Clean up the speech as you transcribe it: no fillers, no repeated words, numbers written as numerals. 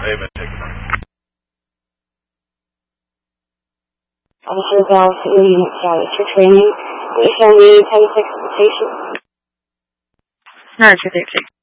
Amen. Take it. Officer Bell, it's for training. Will you show me 10-6 station? No, 236.